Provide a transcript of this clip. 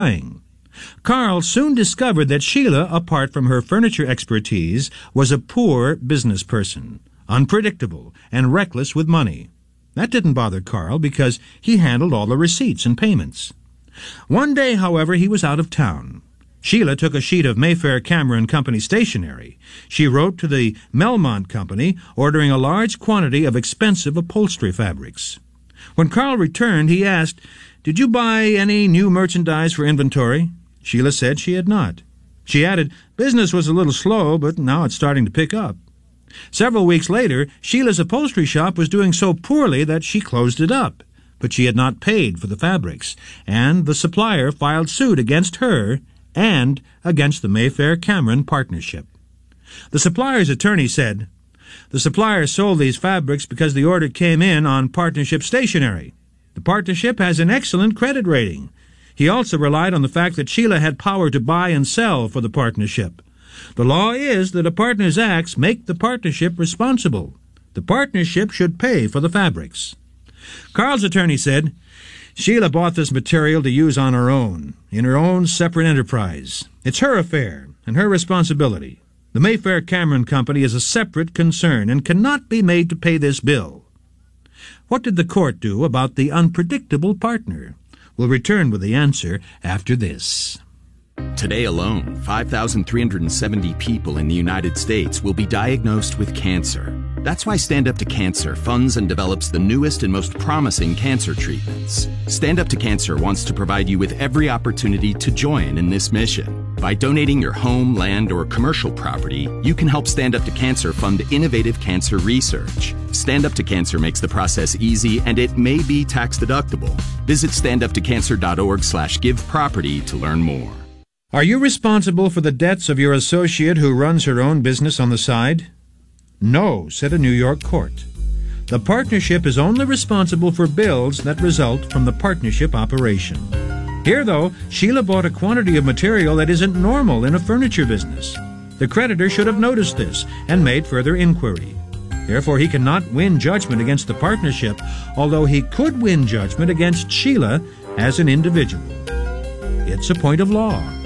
Carl soon discovered that Sheila, apart from her furniture expertise, was a poor business person, unpredictable and reckless with money. That didn't bother Carl because he handled all the receipts and payments. One day, however, he was out of town. Sheila took a sheet of Mayfair Cameron Company stationery. She wrote to the Melmont Company, ordering a large quantity of expensive upholstery fabrics. When Carl returned, he asked, "Did you buy any new merchandise for inventory?" Sheila said she had not. She added, "Business was a little slow, but now it's starting to pick up." Several weeks later, Sheila's upholstery shop was doing so poorly that she closed it up. But she had not paid for the fabrics, and the supplier filed suit against her and against the Mayfair Cameron partnership. The supplier's attorney said, "The supplier sold these fabrics because the order came in on partnership stationery. The partnership has an excellent credit rating. He also relied on the fact that Sheila had power to buy and sell for the partnership. The law is that a partner's acts make the partnership responsible. The partnership should pay for the fabrics." Carl's attorney said, "Sheila bought this material to use on her own, in her own separate enterprise. It's her affair and her responsibility. The Mayfair Cameron Company is a separate concern and cannot be made to pay this bill." What did the court do about the unpredictable partner? We'll return with the answer after this. Today alone, 5,370 people in the United States will be diagnosed with cancer. That's why Stand Up to Cancer funds and develops the newest and most promising cancer treatments. Stand Up to Cancer wants to provide you with every opportunity to join in this mission. By donating your home, land, or commercial property, you can help Stand Up to Cancer fund innovative cancer research. Stand Up to Cancer makes the process easy, and it may be tax deductible. Visit standuptocancer.org/giveproperty to learn more. Are you responsible for the debts of your associate who runs her own business on the side? No, said a New York court. The partnership is only responsible for bills that result from the partnership operation. Here, though, Sheila bought a quantity of material that isn't normal in a furniture business. The creditor should have noticed this and made further inquiry. Therefore, he cannot win judgment against the partnership, although he could win judgment against Sheila as an individual. It's a point of law.